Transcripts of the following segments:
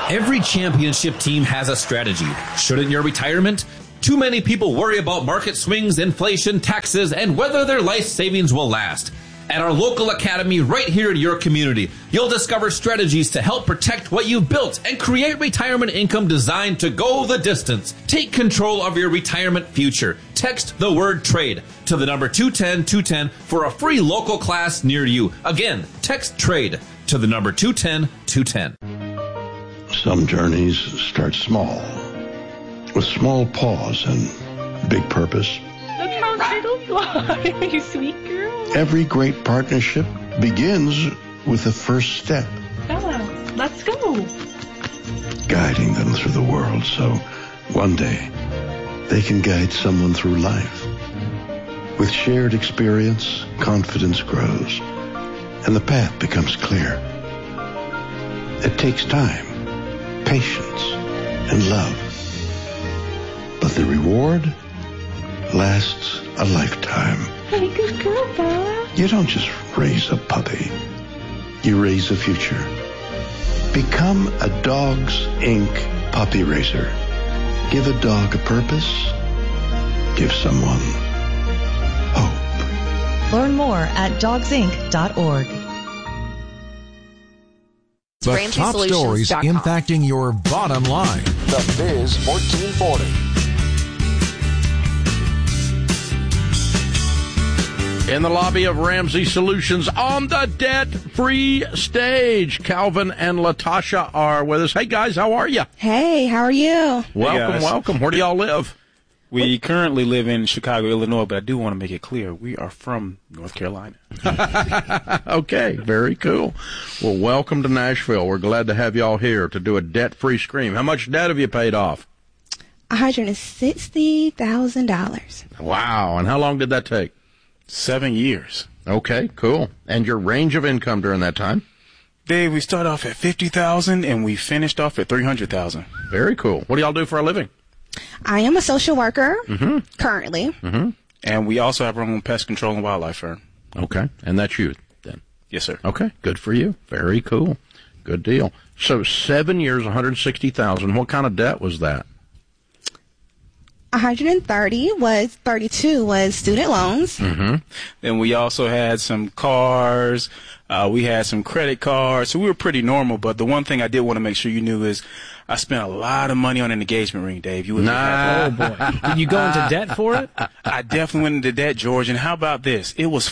Every championship team has a strategy. Shouldn't your retirement? Too many people worry about market swings, inflation, taxes, and whether their life savings will last. At our local academy right here in your community, you'll discover strategies to help protect what you've built and create retirement income designed to go the distance. Take control of your retirement future. Text the word trade to the number 210-210 for a free local class near you. Again, text trade to the number 210-210. Some journeys start small, with small pause and big purpose. Look how turtles fly, you sweet girl. Every great partnership begins with the first step. Bella, let's go. Guiding them through the world so one day they can guide someone through life. With shared experience, confidence grows, and the path becomes clear. It takes time, patience, and love. But the reward lasts a lifetime. Hey, good girl, Bella. You don't just raise a puppy. You raise a future. Become a Dogs Inc. puppy raiser. Give a dog a purpose. Give someone hope. Learn more at dogsinc.org. The top stories impacting your bottom line. The Biz 1440. In the lobby of Ramsey Solutions on the debt-free stage, Calvin and Latasha are with us. Hey, guys, how are you? Hey, how are you? Welcome, welcome. Where do y'all live? We currently live in Chicago, Illinois, but I do want to make it clear we are from North Carolina. Okay, very cool. Well, welcome to Nashville. We're glad to have y'all here to do a debt-free scream. How much debt have you paid off? $160,000. Wow, and how long did that take? 7 years. Okay, cool. And your range of income during that time? Dave, we started off at $50,000 and we finished off at $300,000. Very cool. What do y'all do for a living? I am a social worker currently. And we also have our own pest control and wildlife firm. Okay, and that's you then? Yes, sir. Okay, good for you. Very cool. Good deal. So 7 years, $160,000. What kind of debt was that? 32 was student loans. Then we also had some cars. We had some credit cards. So we were pretty normal. But the one thing I did want to make sure you knew is I spent a lot of money on an engagement ring, Dave. You wouldn't have Oh, boy. Did you go into debt for it? I definitely went into debt, George. And how about this? It was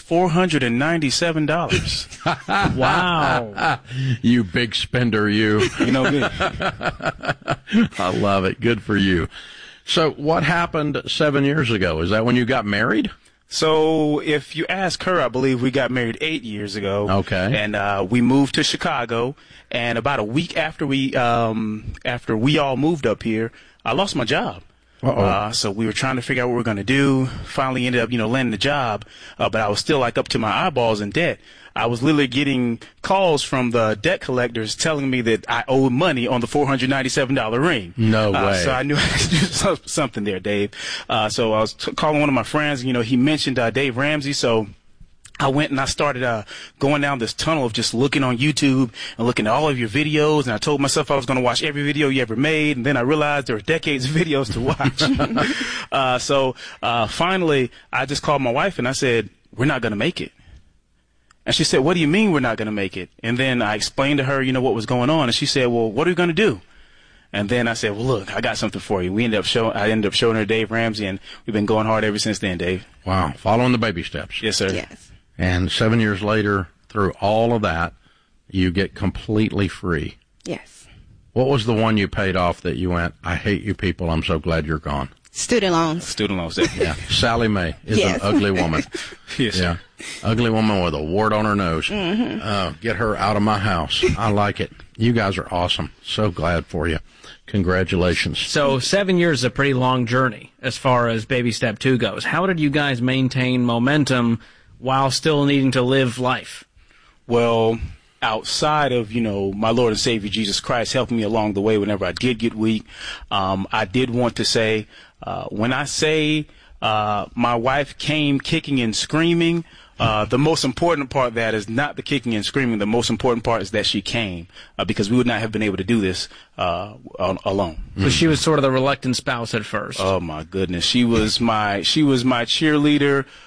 $497. Wow. You big spender, you. You know me. I love it. Good for you. So what happened 7 years ago? Is that when you got married? So if you ask her, I believe we got married 8 years ago. Okay. And we moved to Chicago. And about a week after we all moved up here, I lost my job. So we were trying to figure out what we were going to do. Finally ended up, landing the job. But I was still up to my eyeballs in debt. I was literally getting calls from the debt collectors telling me that I owed money on the $497 ring. No way. So I knew I had to do something there, Dave. So I was calling one of my friends. He mentioned Dave Ramsey. So I went and I started going down this tunnel of just looking on YouTube and looking at all of your videos. And I told myself I was going to watch every video you ever made. And then I realized there were decades of videos to watch. So finally, I just called my wife and I said, we're not going to make it. And she said, what do you mean we're not going to make it? And then I explained to her, what was going on. And she said, well, what are we going to do? And then I said, well, look, I got something for you. I ended up showing her Dave Ramsey, and we've been going hard ever since then, Dave. Wow. Following the baby steps. Yes, sir. Yes. And 7 years later, through all of that, you get completely free. Yes. What was the one you paid off that you went, I hate you people, I'm so glad you're gone? Student loans. Student loans. Yeah. Sally Mae is an ugly woman. Yes. Yeah. Ugly woman with a wart on her nose. Get her out of my house. I like it. You guys are awesome. So glad for you. Congratulations. So 7 years is a pretty long journey as far as baby step 2 goes. How did you guys maintain momentum while still needing to live life? Well, outside of, my Lord and Savior Jesus Christ helping me along the way whenever I did get weak, I did want to say, when I say my wife came kicking and screaming, The most important part of that is not the kicking and screaming. The most important part is that she came, because we would not have been able to do this alone. So she was sort of the reluctant spouse at first. Oh my goodness, she was my cheerleader.